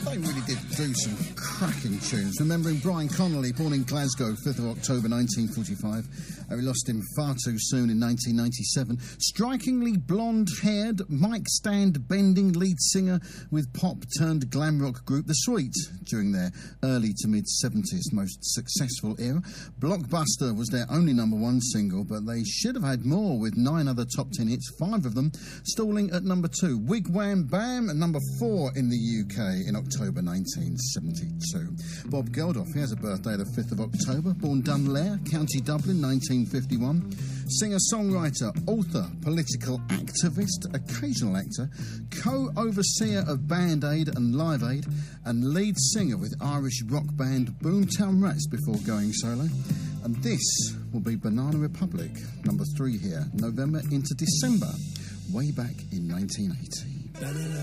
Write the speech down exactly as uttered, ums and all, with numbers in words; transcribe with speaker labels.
Speaker 1: they really did do some cracking tunes. Remembering Brian Connolly, born in Glasgow, fifth of October nineteen forty-five. Uh, we lost him far too soon in nineteen ninety-seven. Strikingly blonde-haired, mic stand bending lead singer with pop-turned glam rock group The Sweet during their early to mid-seventies most successful era. Blockbuster was their only number one single, but they should have had more, with nine other top ten hits, five of them stalling at number two. Wigwam Bam at number four in the U K in October nineteen seventy-two. Bob Geldof, he has a birthday the fifth of October, born Dunleer, County Dublin, nineteen fifty-one. Singer-songwriter, author, political activist, occasional actor, co-overseer of Band Aid and Live Aid, and lead singer with Irish rock band Boomtown Rats before going solo. And this will be Banana Republic, number three here, November into December, way back in nineteen eighty.